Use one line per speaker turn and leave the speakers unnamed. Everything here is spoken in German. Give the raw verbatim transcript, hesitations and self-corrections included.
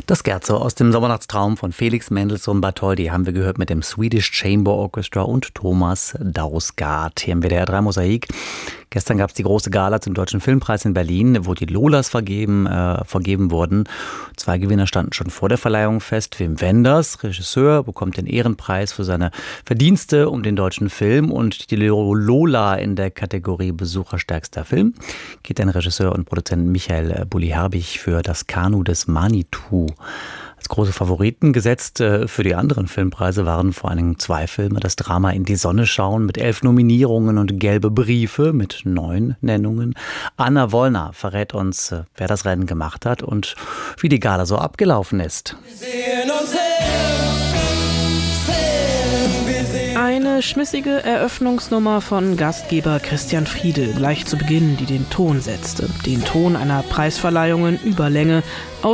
Das Scherzo aus dem Sommernachtstraum von Felix Mendelssohn Bartholdy haben wir gehört mit dem Swedish Chamber Orchestra und Thomas Dausgaard hier im W D R drei Mosaik. Gestern gab es die große Gala zum Deutschen Filmpreis in Berlin, wo die Lolas vergeben, äh, vergeben wurden. Zwei Gewinner standen schon vor der Verleihung fest. Wim Wenders, Regisseur, bekommt den Ehrenpreis für seine Verdienste um den deutschen Film, und die Lola in der Kategorie Besucherstärkster Film geht an Regisseur und Produzent Michael Bulli-Herbig für Das Kanu des Manitou. Als große Favoriten gesetzt für die anderen Filmpreise waren vor allen Dingen zwei Filme. Das Drama In die Sonne schauen mit elf Nominierungen und Gelbe Briefe mit neun Nennungen. Anna Wollner verrät uns, wer das Rennen gemacht hat und wie die Gala so abgelaufen ist.
Wir sehen uns hin.
Eine schmissige Eröffnungsnummer von Gastgeber Christian Friedel gleich zu Beginn, die den Ton setzte. Den Ton einer Preisverleihung in Überlänge,